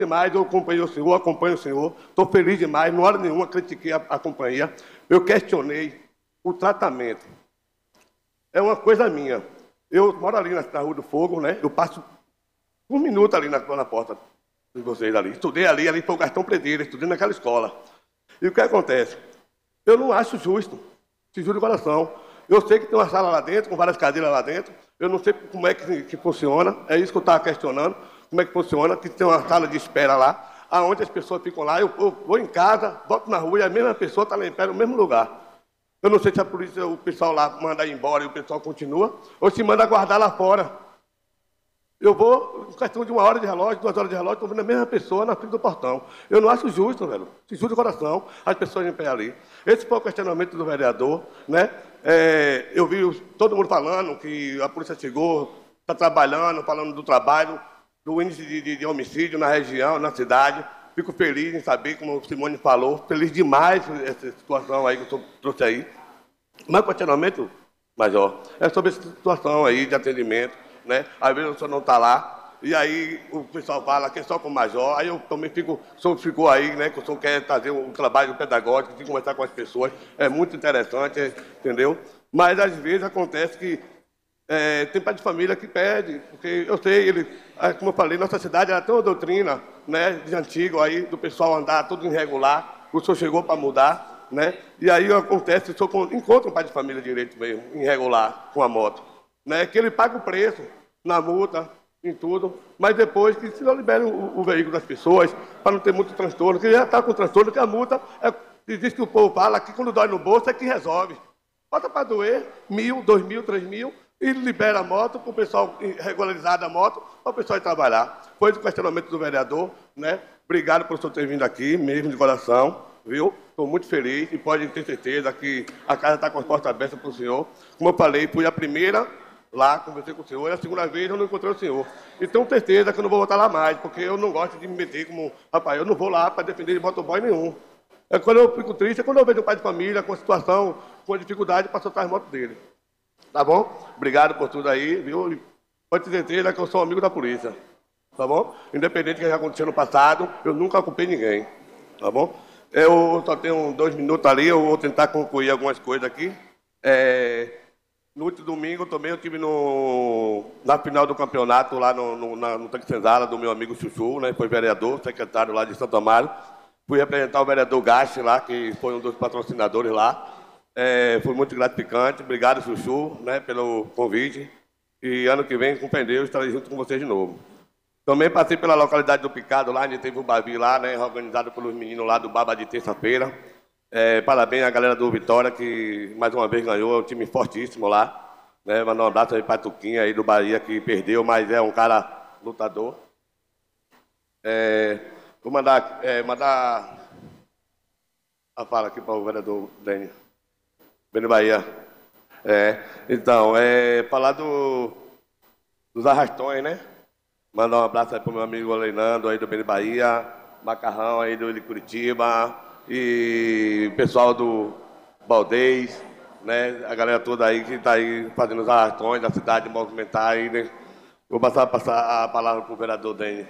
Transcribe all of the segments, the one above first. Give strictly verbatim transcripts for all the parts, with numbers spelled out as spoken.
demais, eu acompanhei o senhor, acompanho o senhor, estou feliz demais, não hora nenhuma critiquei a, a companhia, eu questionei o tratamento. É uma coisa minha. Eu moro ali na, na Rua do Fogo, né? Eu passo um minuto ali na, na porta de vocês ali. Estudei ali, ali foi o Gastão Predeira, estudei naquela escola. E o que acontece? Eu não acho justo, te juro de coração. Eu sei que tem uma sala lá dentro, com várias cadeiras lá dentro. Eu não sei como é que, que funciona, é isso que eu estava questionando, como é que funciona, que tem uma sala de espera lá, aonde as pessoas ficam lá, eu, eu vou em casa, volto na rua e a mesma pessoa está lá em pé no mesmo lugar. Eu não sei se a polícia, o pessoal lá manda ir embora e o pessoal continua, ou se manda guardar lá fora. Eu vou, em questão de uma hora de relógio, duas horas de relógio, estou vendo a mesma pessoa na frente do portão. Eu não acho justo, velho. Se justo de coração, as pessoas em pé ali. Esse foi o questionamento do vereador, né? É, eu vi todo mundo falando que a polícia chegou, está trabalhando, falando do trabalho, do índice de, de, de homicídio na região, na cidade. Fico feliz em saber, como o Simone falou, feliz demais essa situação aí que o senhor trouxe aí. Mas o questionamento, Major, é sobre essa situação aí de atendimento, né? Às vezes o senhor não está lá, e aí o pessoal fala que é só com o Major, aí eu também fico, o senhor ficou aí, né? Que o senhor quer fazer um trabalho pedagógico, de conversar com as pessoas, é muito interessante, entendeu? Mas às vezes acontece que É, tem pai de família que pede, porque eu sei, ele, como eu falei, nossa cidade ela tem uma doutrina, né, de antigo aí, do pessoal andar tudo irregular, o senhor chegou para mudar, né, e aí acontece, o senhor encontra um pai de família direito mesmo, irregular, com a moto, né, que ele paga o preço na multa, em tudo, mas depois que se não libera o, o veículo das pessoas, para não ter muito transtorno, que já está com transtorno, que a multa, é, diz que o povo fala que quando dói no bolso é que resolve. Bota para doer, mil, dois mil, três mil, e libera a moto para o pessoal regularizar a moto, para o pessoal ir trabalhar. Foi o questionamento do vereador, né? Obrigado por o senhor ter vindo aqui, mesmo de coração, viu? Estou muito feliz e pode ter certeza que a casa está com as portas abertas para o senhor. Como eu falei, fui a primeira lá, conversei com o senhor, e a segunda vez eu não encontrei o senhor. E tenho certeza que eu não vou voltar lá mais, porque eu não gosto de me meter como... Rapaz, eu não vou lá para defender de motoboy nenhum. É quando eu fico triste, é quando eu vejo um pai de família com situação, com dificuldade para soltar as motos dele. Tá bom? Obrigado por tudo aí, viu? Pode ter certeza que eu sou amigo da polícia. Tá bom? Independente do que já aconteceu no passado, eu nunca culpei ninguém. Tá bom? Eu só tenho dois minutos ali, eu vou tentar concluir algumas coisas aqui. É, no último domingo também eu estive no, na final do campeonato lá no, no, na, no Tanque Senzala do meu amigo Chuchu, né? Foi vereador, secretário lá de Santo Amaro. Fui representar o vereador Gaste lá, que foi um dos patrocinadores lá. É, foi muito gratificante. Obrigado, Chuchu, né, pelo convite. E ano que vem, com pneu, estarei junto com vocês de novo. Também passei pela localidade do Picado, lá onde teve o Bavi lá, né, organizado pelos meninos lá do Baba de terça-feira. É, parabéns à galera do Vitória, que mais uma vez ganhou, é um time fortíssimo lá. Né, mandar um abraço aí para Tuquinha aí do Bahia, que perdeu, mas é um cara lutador. É, vou mandar, é, mandar a fala aqui para o vereador Dênio. Bem Bahia. É, então, é, falar do, dos arrastões, né? Mandar um abraço aí pro meu amigo Leinando aí do Bem Bahia, Macarrão aí do de Curitiba, e o pessoal do Baldez, né? A galera toda aí que está aí fazendo os arrastões da cidade, movimentar aí, né? Vou passar, passar a palavra pro vereador Dene.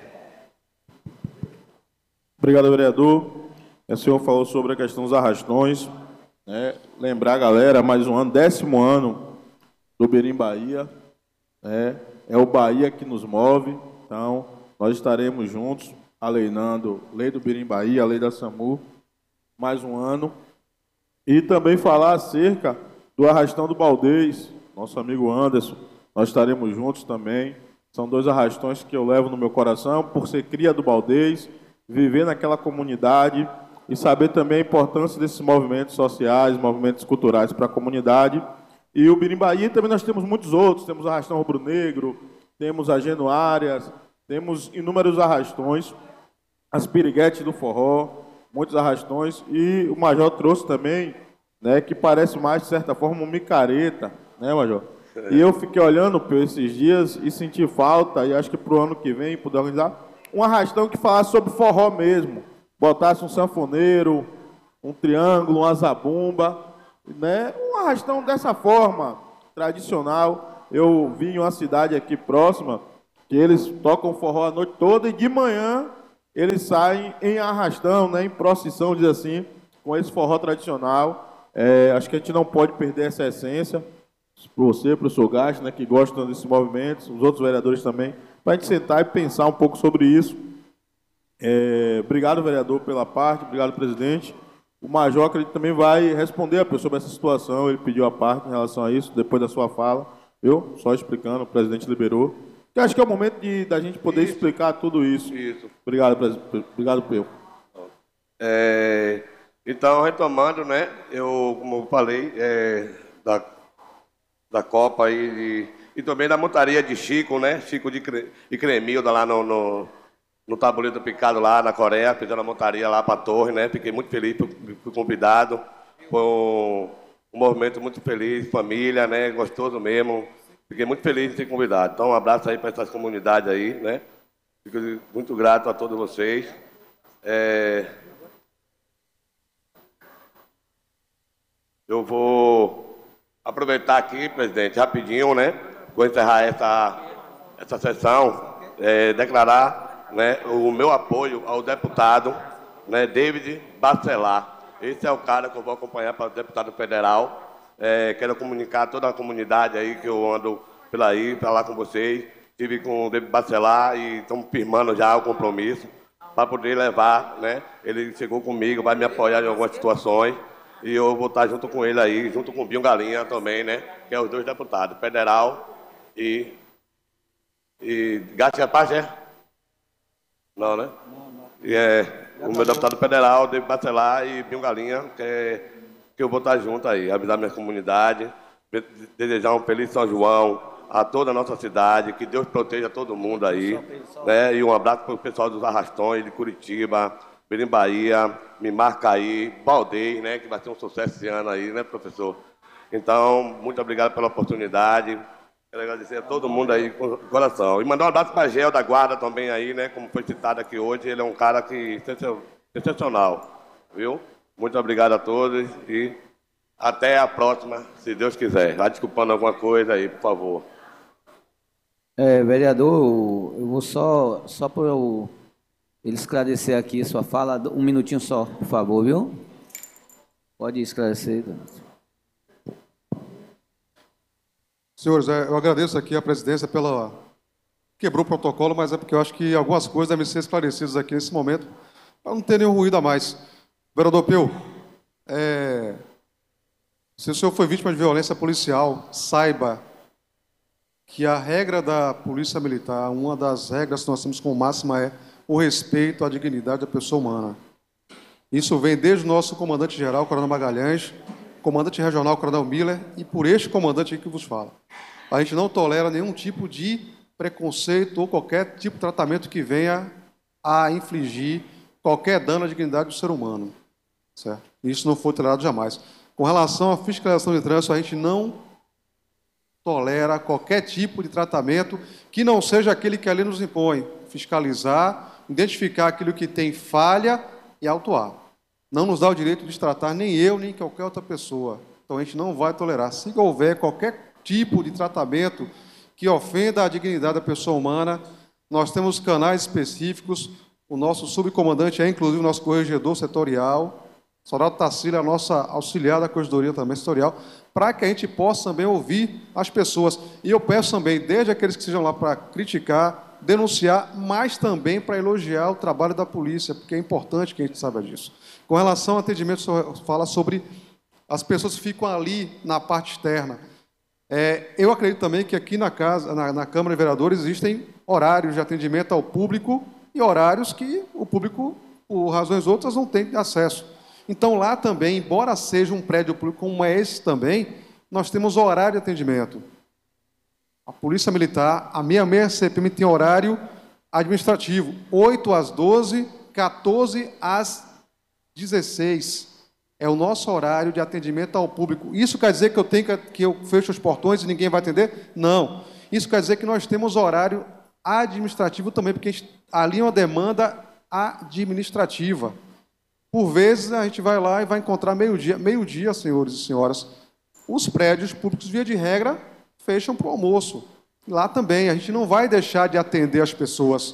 Obrigado, vereador. O senhor falou sobre a questão dos arrastões. Né? Lembrar, galera, mais um ano, décimo ano do Berim Bahia, né? É o Bahia que nos move, então nós estaremos juntos, aleinando lei do Berim Bahia, a lei da SAMU, mais um ano, e também falar acerca do arrastão do Baldez, nosso amigo Anderson, nós estaremos juntos também, são dois arrastões que eu levo no meu coração, por ser cria do Baldez, viver naquela comunidade, e saber também a importância desses movimentos sociais, movimentos culturais para a comunidade. E o Berim Bahia também nós temos muitos outros, temos o Arrastão Rubro-Negro, temos a Genuárias, temos inúmeros arrastões, as piriguetes do forró, muitos arrastões, e o Major trouxe também, né, que parece mais, de certa forma, um micareta, né, Major? E eu fiquei olhando por esses dias e senti falta, e acho que para o ano que vem, poder organizar, um arrastão que falasse sobre forró mesmo, botasse um sanfoneiro, um triângulo, uma zabumba, né? Um arrastão dessa forma, tradicional. Eu vim em uma cidade aqui próxima, que eles tocam forró a noite toda e de manhã eles saem em arrastão, né, em procissão, diz assim, com esse forró tradicional. É, acho que a gente não pode perder essa essência, para você, para o senhor Gás, né, que gostam desses movimentos, os outros vereadores também, para a gente sentar e pensar um pouco sobre isso. É, obrigado, vereador, pela parte, obrigado, presidente. O Major, acredito, também vai responder sobre essa situação, ele pediu a parte em relação a isso, depois da sua fala, viu? Só explicando, o presidente liberou. Que acho que é o momento de, da gente poder isso. explicar tudo isso. Isso. Obrigado, presidente. Obrigado, Pedro. É, então, retomando, né, eu, como eu falei, é, da, da Copa aí, de, e também da montaria de Chico, né, Chico de, de Cremilda lá no, no, no tabuleiro picado lá na Coreia, fizeram a montaria lá para a torre, né, fiquei muito feliz, fui convidado, foi um, um movimento muito feliz, família, né, gostoso mesmo, fiquei muito feliz de ser convidado. Então, um abraço aí para essas comunidades aí, né, fico muito grato a todos vocês. É, Eu vou aproveitar aqui, presidente, rapidinho, né? Vou encerrar essa, essa sessão, é, declarar, né, o meu apoio ao deputado, né, David Bacelar. Esse é o cara que eu vou acompanhar para o deputado federal. É, quero comunicar a toda a comunidade aí que eu ando pela aí, para lá com vocês. Estive com o David Bacelar e estamos firmando já o compromisso para poder levar, né? Ele chegou comigo, vai me apoiar em algumas situações. E eu vou estar junto com ele aí, junto com o Binho Galinha também, né? Que é os dois deputados, federal e... E... Garcia Paz, é? Não, né? Não, não. E é o meu deputado federal, David Bacelar e Binho Galinha, que, é, que eu vou estar junto aí, avisar minha comunidade, desejar um feliz São João a toda a nossa cidade, que Deus proteja todo mundo aí, né? E um abraço para o pessoal dos Arrastões, de Curitiba, Belém Bahia, me marca aí, Baldei, né, que vai ser um sucesso esse ano aí, né, professor? Então, muito obrigado pela oportunidade. Quero agradecer a todo mundo aí com coração. E mandar um abraço para a Gel da Guarda também aí, né, como foi citado aqui hoje. Ele é um cara que sensacional, viu? Muito obrigado a todos e até a próxima, se Deus quiser. Vai desculpando alguma coisa aí, por favor. É, vereador, eu vou só, só para eu... ele esclarecer aqui sua fala, um minutinho só, por favor, viu? Pode esclarecer. Senhores, eu agradeço aqui a presidência pela... Quebrou o protocolo, mas é porque eu acho que algumas coisas devem ser esclarecidas aqui nesse momento, para não ter nenhum ruído a mais. Vereador Peu, é... se o senhor foi vítima de violência policial, saiba que a regra da Polícia Militar, uma das regras que nós temos como máxima é o respeito à dignidade da pessoa humana. Isso vem desde o nosso comandante-geral, Coronel Magalhães, comandante regional, Coronel Miller, e por este comandante aqui que vos fala. A gente não tolera nenhum tipo de preconceito ou qualquer tipo de tratamento que venha a infligir qualquer dano à dignidade do ser humano. Certo? Isso não foi tolerado jamais. Com relação à fiscalização de trânsito, a gente não tolera qualquer tipo de tratamento que não seja aquele que a lei nos impõe. Fiscalizar, identificar aquilo que tem falha e autuar. Não nos dá o direito de tratar nem eu, nem qualquer outra pessoa. Então, a gente não vai tolerar. Se houver qualquer tipo de tratamento que ofenda a dignidade da pessoa humana, nós temos canais específicos. O nosso subcomandante é, inclusive, o nosso corregedor setorial. Soldado Tarsila é a nossa auxiliar da corregedoria também setorial, para que a gente possa também ouvir as pessoas. E eu peço também, desde aqueles que sejam lá para criticar, denunciar, mas também para elogiar o trabalho da polícia, porque é importante que a gente saiba disso. Com relação ao atendimento, o senhor fala sobre as pessoas que ficam ali na parte externa. É, eu acredito também que aqui na, casa, na, na Câmara de Vereadores existem horários de atendimento ao público e horários que o público, por razões outras, não tem acesso. Então, lá também, embora seja um prédio público como é esse também, nós temos horário de atendimento. A Polícia Militar, a sessenta e seis C P M tem horário administrativo, oito às doze, quatorze às dezesseis. É o nosso horário de atendimento ao público. Isso quer dizer que eu tenho que, que eu fecho os portões e ninguém vai atender? Não. Isso quer dizer que nós temos horário administrativo também, porque a gente, ali é uma demanda administrativa. Por vezes, a gente vai lá e vai encontrar meio-dia, meio-dia, senhores e senhoras, os prédios públicos, via de regra, fecham para o almoço. Lá também, a gente não vai deixar de atender as pessoas.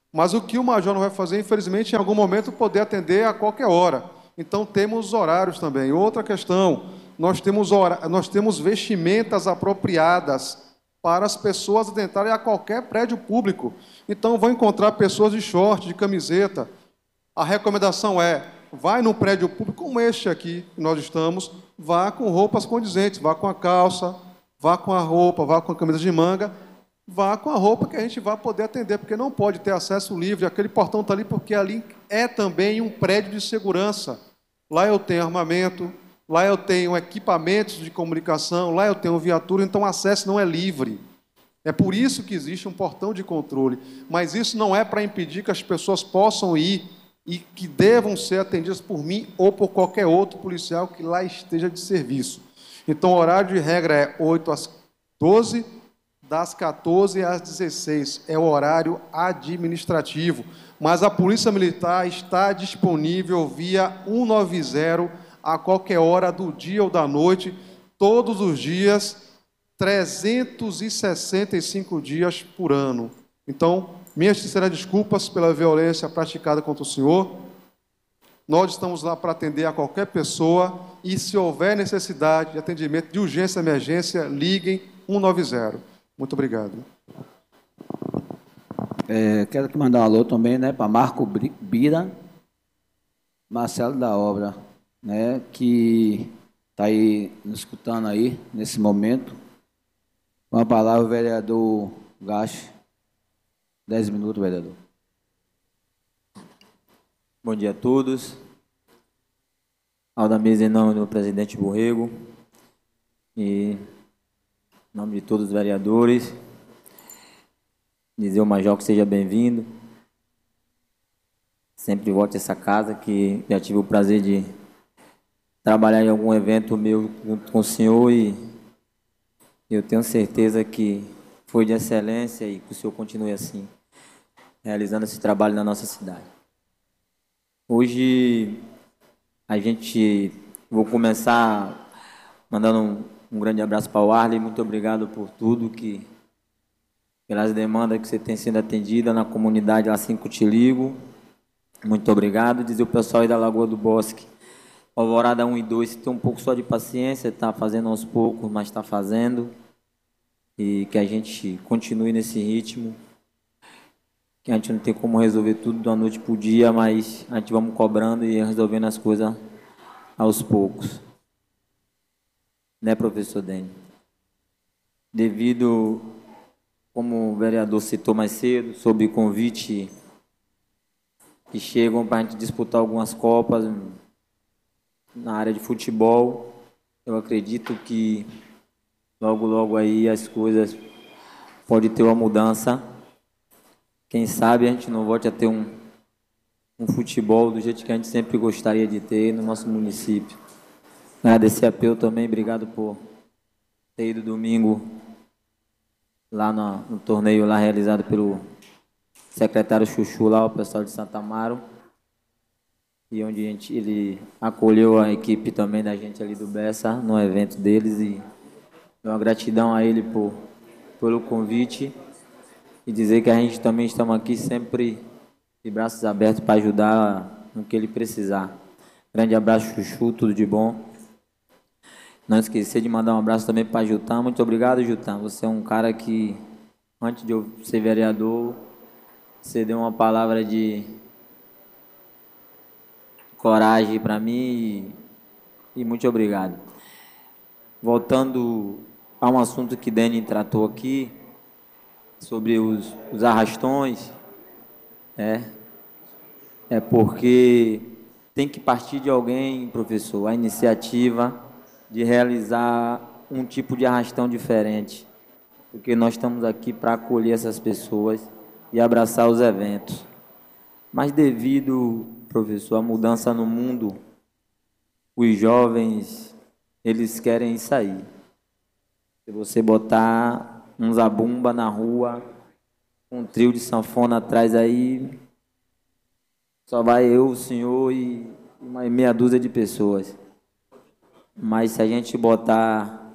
Mas o que o major não vai fazer, infelizmente, em algum momento, poder atender a qualquer hora. Então, temos horários também. Outra questão, nós temos, hora... nós temos vestimentas apropriadas para as pessoas adentrarem a qualquer prédio público. Então, vão encontrar pessoas de short, de camiseta. A recomendação é, vai num prédio público como este aqui, que nós estamos, vá com roupas condizentes, vá com a calça, vá com a roupa, vá com a camisa de manga, vá com a roupa que a gente vai poder atender, porque não pode ter acesso livre. Aquele portão está ali porque ali é também um prédio de segurança. Lá eu tenho armamento, lá eu tenho equipamentos de comunicação, lá eu tenho viatura, então o acesso não é livre. É por isso que existe um portão de controle. Mas isso não é para impedir que as pessoas possam ir e que devam ser atendidas por mim ou por qualquer outro policial que lá esteja de serviço. Então, o horário de regra é oito às doze, das quatorze às dezesseis. É o horário administrativo. Mas a Polícia Militar está disponível via cento e noventa a qualquer hora do dia ou da noite, todos os dias, trezentos e sessenta e cinco dias por ano. Então, minhas sinceras desculpas pela violência praticada contra o senhor. Nós estamos lá para atender a qualquer pessoa e, se houver necessidade de atendimento de urgência e emergência, liguem cento e noventa. Muito obrigado. É, quero aqui mandar um alô também, né, para Marco Bira, Marcelo da Obra, né, que está aí nos escutando aí, nesse momento. Com a palavra, o vereador Gacho. Dez minutos, vereador. Bom dia a todos. Ao da mesa, em nome do presidente Borrego e em nome de todos os vereadores, dizer ao major que seja bem-vindo. Sempre volte a essa casa, que já tive o prazer de trabalhar em algum evento meu junto com o senhor e eu tenho certeza que foi de excelência e que o senhor continue assim, realizando esse trabalho na nossa cidade. Hoje, a gente... Vou começar mandando um, um grande abraço para o Arley. Muito obrigado por tudo, que, pelas demandas que você tem sido atendida na comunidade lá Cinco Te Ligo. Muito obrigado. Dizer o pessoal aí da Lagoa do Bosque, Alvorada um e dois, tem um pouco só de paciência, está fazendo aos poucos, mas está fazendo. E que a gente continue nesse ritmo. Que a gente não tem como resolver tudo da noite para o dia, mas a gente vamos cobrando e resolvendo as coisas aos poucos. Né, professor Dene? Devido, como o vereador citou mais cedo, sobre o convite que chegam para a gente disputar algumas copas na área de futebol, eu acredito que logo, logo aí as coisas podem ter uma mudança. Quem sabe a gente não volte a ter um, um futebol do jeito que a gente sempre gostaria de ter no nosso município. Agradecer a Peu também, obrigado por ter ido domingo lá no, no torneio lá realizado pelo secretário Chuchu, lá o pessoal de Santa Amaro, e onde a gente, ele acolheu a equipe também da gente ali do Bessa no evento deles, e uma gratidão a ele por, pelo convite. E dizer que a gente também estamos aqui sempre de braços abertos para ajudar no que ele precisar. Grande abraço, Chuchu, tudo de bom. Não esquecer de mandar um abraço também para Jutan. Muito obrigado, Jutan. Você é um cara que, antes de eu ser vereador, você deu uma palavra de coragem para mim e, e muito obrigado. Voltando a um assunto que Dani tratou aqui, sobre os, os arrastões, é, é porque tem que partir de alguém, professor, a iniciativa de realizar um tipo de arrastão diferente, porque nós estamos aqui para acolher essas pessoas e abraçar os eventos. Mas devido, professor, à mudança no mundo, os jovens, eles querem sair. Se você botar um zabumba na rua, um trio de sanfona atrás aí, só vai eu, o senhor e uma meia dúzia de pessoas. Mas se a gente botar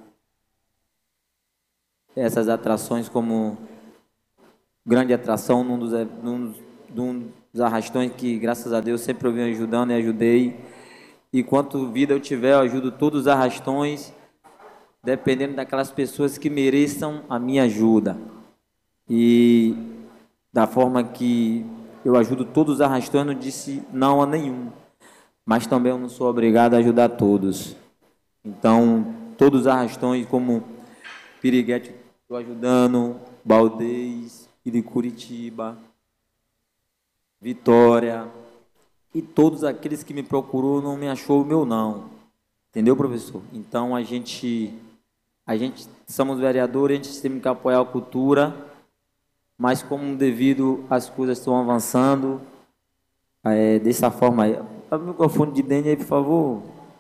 essas atrações como grande atração num dos, num de um dos arrastões que, graças a Deus, sempre eu venho ajudando e ajudei. E quanto vida eu tiver, eu ajudo todos os arrastões, dependendo daquelas pessoas que mereçam a minha ajuda. E da forma que eu ajudo todos os arrastões, não disse não a nenhum. Mas também eu não sou obrigado a ajudar todos. Então, todos os arrastões, como Piriguete, estou ajudando, Baldez, e de Curitiba, Vitória, e todos aqueles que me procurou não me achou o meu não. Entendeu, professor? Então, a gente, a gente somos vereadores, a gente tem que apoiar a cultura, mas como devido as coisas estão avançando, é, dessa forma aí. Abre o microfone de Dene aí, por favor.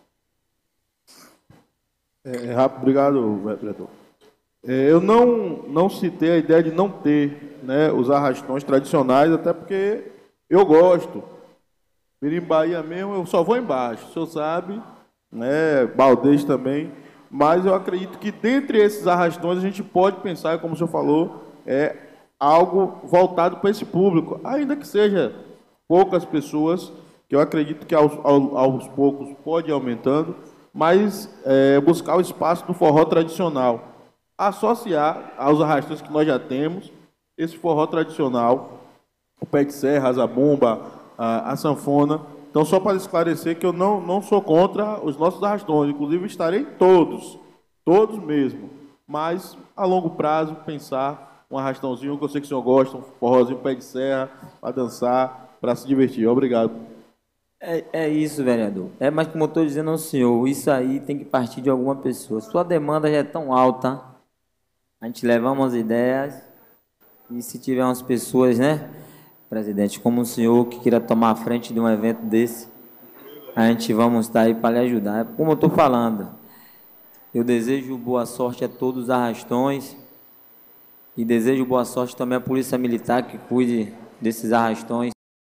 É, rápido, obrigado, vereador. É, eu não, não citei a ideia de não ter, né, os arrastões tradicionais, até porque eu gosto. Mirim Bahia mesmo, eu só vou embaixo, o senhor sabe, né, Baldez também, mas eu acredito que dentre esses arrastões a gente pode pensar, como o senhor falou, é algo voltado para esse público, ainda que seja poucas pessoas, que eu acredito que aos, aos, aos poucos pode ir aumentando, mas é, buscar o espaço do forró tradicional, associar aos arrastões que nós já temos, esse forró tradicional, o pé de serra, a zabumba, a, a sanfona. Então, só para esclarecer que eu não, não sou contra os nossos arrastões, inclusive estarei todos, todos mesmo, mas a longo prazo pensar um arrastãozinho, que eu sei que o senhor gosta, um forrozinho, pé de serra, para dançar, para se divertir. Obrigado. É, é isso, vereador. É, mas como eu estou dizendo ao senhor, isso aí tem que partir de alguma pessoa. Sua demanda já é tão alta, a gente levamos as ideias, e se tiver umas pessoas, né, presidente, como o senhor que queira tomar a frente de um evento desse, a gente vamos estar aí para lhe ajudar. É como eu estou falando, eu desejo boa sorte a todos os arrastões e desejo boa sorte também à Polícia Militar que cuide desses arrastões